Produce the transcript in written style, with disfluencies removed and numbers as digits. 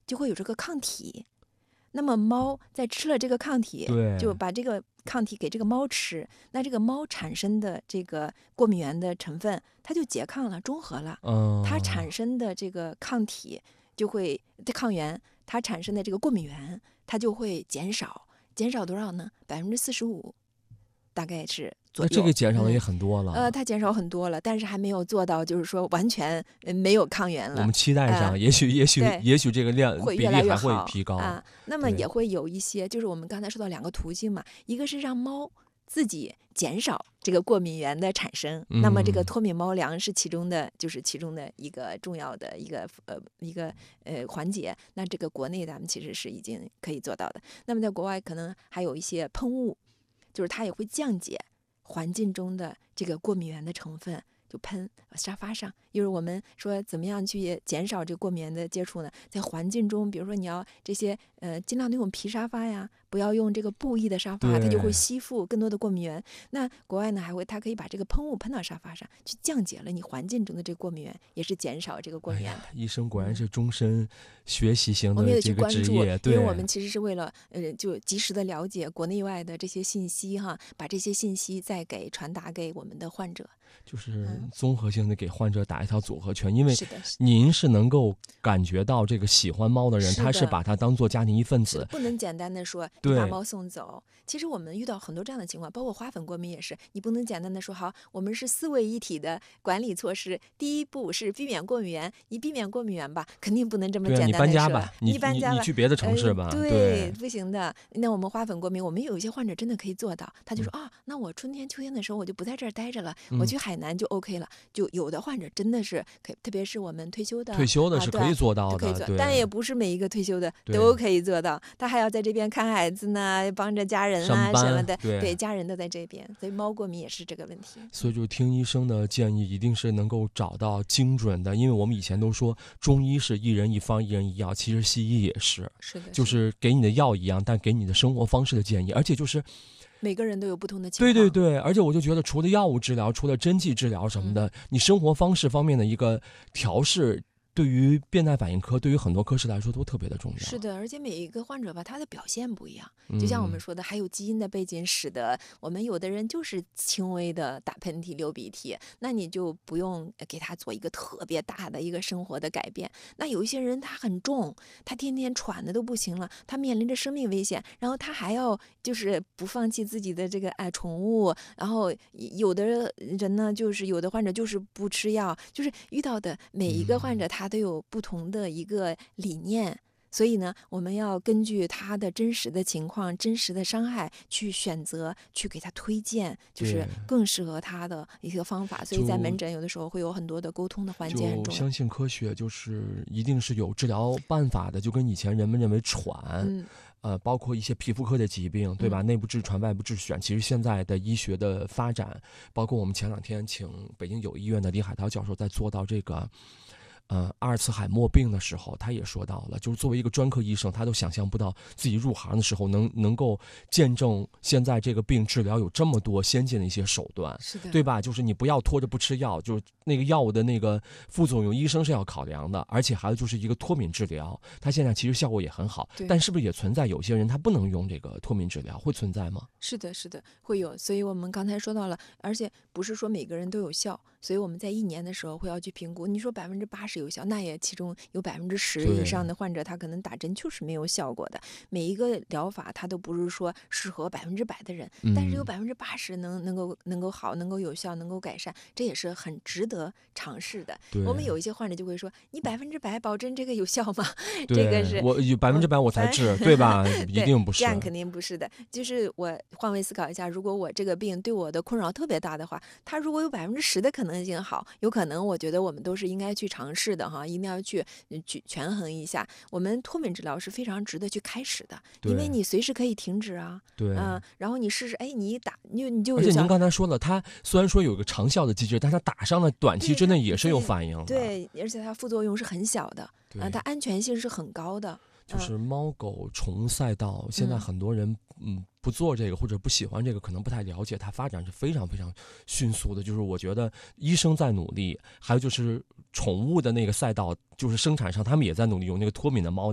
就会有这个抗体。那么猫在吃了这个抗体， 对， 就把这个抗体给这个猫吃，那这个猫产生的这个过敏原的成分，它就拮抗了，中和了，它产生的这个抗体就会抗原，它产生的这个过敏原，它就会减少多少呢？45%，大概是左右。 那这个减少的也很多了。 它减少很多了，但是还没有做到，就是说完全没有抗原了。 我们期待上，也许这个量会比例还会提高啊。那么也会有一些，就是我们刚才说到2个途径嘛，一个是让猫自己减少这个过敏原的产生，那么这个脱敏猫粮是其中的一个重要的一个环节。那这个国内咱们其实是已经可以做到的。那么在国外可能还有一些喷雾，就是它也会降解环境中的这个过敏原的成分，就喷沙发上。就是我们说怎么样去减少这个过敏原的接触呢？在环境中，比如说你要这些尽量的用皮沙发呀，不要用这个布艺的沙发，它就会吸附更多的过敏原。那国外呢它可以把这个喷雾喷到沙发上，去降解了你环境中的这个过敏源，也是减少这个过敏源。 医生果然是终身学习型的这个职业， 我们也得去关注，因为我们其实是为了就及时的了解国内外的这些信息哈，把这些信息再传达给我们的患者。 就是综合性的给患者打一套组合拳，因为是的您是能够感觉到这个喜欢猫的人，他是把它当做家庭一份子， 不能简单的说你把猫送走。其实我们遇到很多这样的情况，包括花粉过敏也是，你不能简单的说好，我们是4位一体的管理措施，第一步是避免过敏源，你避免过敏源吧，肯定不能这么简单的说。 你搬家吧，你去别的城市吧， 对，不行的。那我们花粉过敏，我们有一些患者真的可以做到，他就说那我春天秋天的时候我就不在这儿待着了，我去海南就 OK 了。就有的患者真的是可以，特别是我们退休的是可以做到的， 可以做，但也不是每一个退休的都可以做到，他还要在这边看孩子呢，帮着家人啊什么的，对，家人都在这边，所以猫过敏也是这个问题。 所以就听医生的建议，一定是能够找到精准的，因为我们以前都说中医是一人一方一人一药，其实西医也是，就是给你的药一样，但给你的生活方式的建议，而且就是每个人都有不同的情况。 对，而且我就觉得除了药物治疗，除了针剂治疗什么的，你生活方式方面的一个调试，对于变态反应科，对于很多科室来说都特别的重要。 是的，而且每一个患者吧，他的表现不一样，就像我们说的，还有基因的背景，使得我们有的人就是轻微的打喷嚏、流鼻涕，那你就不用给他做一个特别大的一个生活的改变。那有一些人他很重，他天天喘的都不行了，他面临着生命危险，然后他还要就是不放弃自己的这个宠物，然后有的人呢，就是有的患者就是不吃药，就是遇到的每一个患者他都有不同的一个理念，所以呢，我们要根据他的真实的情况、真实的伤害去选择，去给他推荐，就是更适合他的一个方法。所以在门诊有的时候会有很多的沟通的环节很重要。 就相信科学，就是一定是有治疗办法的，就跟以前人们认为喘。包括一些皮肤科的疾病，对吧？内部痔疮、外部痔癣，其实现在的医学的发展，包括我们前2天请北京友医院的李海涛教授在做到这个阿尔茨海默病的时候，他也说到了，就是作为一个专科医生，他都想象不到自己入行的时候能够见证现在这个病治疗有这么多先进的一些手段， 是的， 对吧？就是你不要拖着不吃药，就是那个药物的那个副作用，医生是要考量的，而且还有就是一个脱敏治疗，它现在其实效果也很好，但是不是也存在有些人他不能用这个脱敏治疗，会存在吗？ 是的，会有。所以我们刚才说到了，而且不是说每个人都有效，所以我们在1年的时候会要去评估。你说80%有效，那也其中有10%以上的患者，他可能打针就是没有效果的。每一个疗法它都不是说适合100%的人，但是有80%能够好，能够有效，能够改善，这也是很值得尝试的。我们有一些患者就会说：“你100%保证这个有效吗？”这个是我有100%我才治，对吧？一定不是， 这样肯定不是的。就是我换位思考一下，如果我这个病对我的困扰特别大的话，它如果有10%的可能性好，有可能我觉得我们都是应该去尝试的哈，一定要去权衡一下。我们脱敏治疗是非常值得去开始的，因为你随时可以停止啊。 对， 然后你试试，你一打你就有效。 而且您刚才说了，它虽然说有个长效的机制，但它打上了短期之内也是有反应的。 对，而且它副作用是很小的，它安全性是很高的。 就是猫狗宠物赛道，现在很多人不做这个或者不喜欢这个，可能不太了解，它发展是非常非常迅速的。就是我觉得医生在努力，还有就是宠物的那个赛道，就是生产上他们也在努力，有那个脱敏的猫